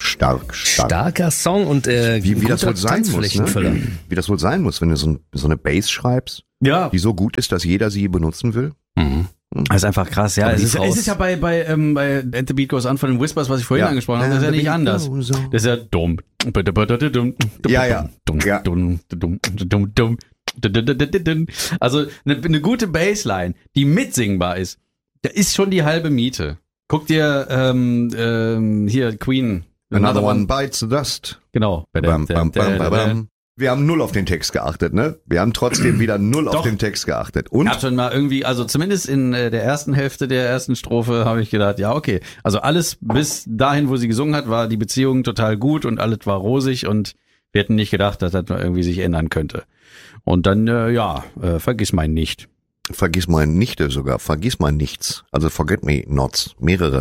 Stark. Starker Song und Wie das wohl sein muss, Tanzflächenfüller. ne? Wie das wohl sein muss, wenn du so eine Bass schreibst, Ja. die so gut ist, dass jeder sie benutzen will. Das ist einfach krass, ja. Aber Es die ist Faust- ja bei And the Beat Goes On von den Whispers, was ich vorhin angesprochen habe, das ist ja nicht anders. Das ist ja dumm. Ja. Also eine gute Bassline, die mitsingbar ist, da ist schon die halbe Miete. Guck dir hier Queen. Another one bites the dust. Genau. Bam, bam, bam, bam, bam. Wir haben null auf den Text geachtet, ne? Wir haben trotzdem wieder null auf den Text geachtet. Und Ich hab schon mal irgendwie, also zumindest in der ersten Hälfte der ersten Strophe habe ich gedacht, ja okay, also alles bis dahin, wo sie gesungen hat, war die Beziehung total gut und alles war rosig und wir hätten nicht gedacht, dass das mal irgendwie sich ändern könnte. Und dann, vergiss mein nicht. vergiss mal Nichte sogar, vergiss mal nichts. Also forget me nots, mehrere.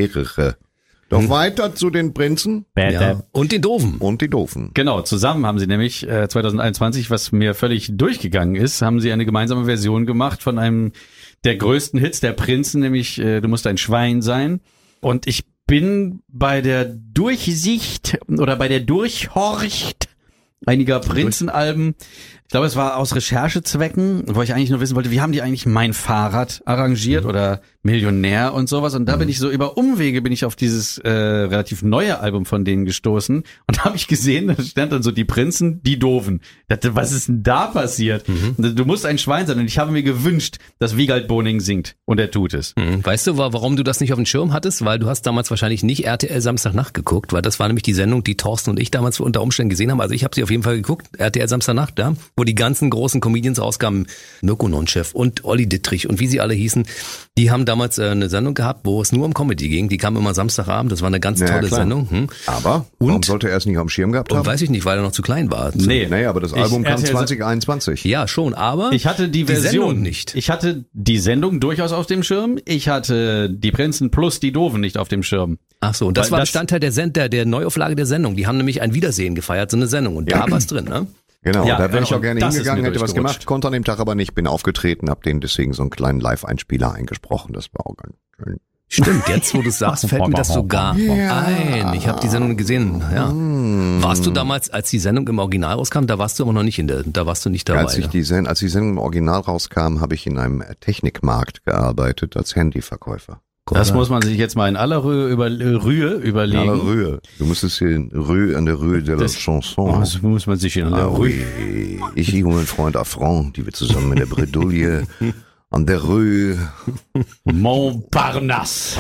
Doch weiter zu den Prinzen Ja. Und den Doofen. und die Doofen. Genau, zusammen haben sie nämlich 2021, was mir völlig durchgegangen ist, haben sie eine gemeinsame Version gemacht von einem der größten Hits der Prinzen, nämlich Du musst ein Schwein sein. Und ich bin bei der Durchsicht oder bei der Durchhorcht einiger Prinzenalben, ich glaube, es war aus Recherchezwecken, wo ich eigentlich nur wissen wollte, wie haben die eigentlich mein Fahrrad arrangiert oder Millionär und sowas. Und da bin ich so über Umwege bin ich auf dieses relativ neue Album von denen gestoßen und da habe ich gesehen, da stand dann so die Prinzen, die Doofen. Ich dachte, was ist denn da passiert? Du musst ein Schwein sein und ich habe mir gewünscht, dass Wiegald Boning singt und er tut es. Weißt du, warum du das nicht auf dem Schirm hattest? Weil du hast damals wahrscheinlich nicht RTL Samstagnacht geguckt, weil das war nämlich die Sendung, die Thorsten und ich damals unter Umständen gesehen haben. Also ich habe sie auf jeden Fall geguckt, RTL Samstagnacht, ja, wo die ganzen großen Comedians rauskamen, Mirko Nonchef und Olli Dittrich und wie sie alle hießen. Die haben damals eine Sendung gehabt, wo es nur um Comedy ging. Die kam immer Samstagabend, das war eine ganz tolle klar. Sendung. Aber warum sollte er es nicht auf dem Schirm gehabt Und haben? weiß ich nicht, weil er noch zu klein war. Nee, aber das Album kam RTL 2021. Ja, schon, aber Ich hatte die Version Sendung nicht. Ich hatte die Sendung durchaus auf dem Schirm. Ich hatte die Prinzen plus die Doofen nicht auf dem Schirm. Ach so, und das Weil war das- Bestandteil der Neuauflage der Sendung. Die haben nämlich ein Wiedersehen gefeiert, so eine Sendung. Und da war's drin, ne? Genau, Ja, da wäre ich auch und gerne das ist hingegangen, mir hätte was durchgerutscht. gemacht, konnte an dem Tag aber nicht, bin aufgetreten, hab denen deswegen so einen kleinen Live-Einspieler eingesprochen, das war auch ganz schön. Stimmt, jetzt wo du sagst, fällt mir das sogar ein. Ich habe die Sendung gesehen, ja. Warst du damals, als die Sendung im Original rauskam, da warst du aber noch nicht da warst du nicht dabei. Als die Sendung im Original rauskam, habe ich in einem Technikmarkt gearbeitet als Handyverkäufer. Das muss man sich jetzt mal in aller Rühe überlegen. In aller Rühe. Du müsstest hier an der Rue de la Chanson. Das muss man sich in aller Ah, Rühe. oui. Ich und mein Freund Affront, die wir zusammen in der Bredouille an der Rue. Montparnasse.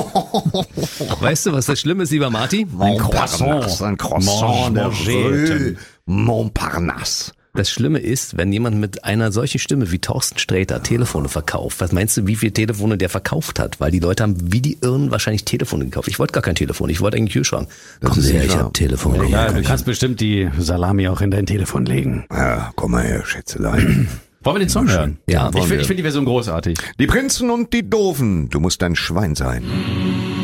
Weißt du, was das Schlimme ist, lieber Marty? Ein Croissant. Ein Croissant der Mange Rue Montparnasse. Das Schlimme ist, wenn jemand mit einer solchen Stimme wie Thorsten Sträter Telefone verkauft. Was meinst du, wie viele Telefone der verkauft hat? Weil die Leute haben wie die Irren wahrscheinlich Telefone gekauft. Ich wollte gar kein Telefon, ich wollte einen Kühlschrank. Komm ist her, nicht ich wahr. hab Telefon. Komm Ja, her. du kannst bestimmt die Salami auch in dein Telefon legen. Ja, komm mal her, Schätzelein. Wollen wir den Song hören? Ja, Ich wollen wir. finde die Version großartig. Die Prinzen und die Doofen, du musst ein Schwein sein.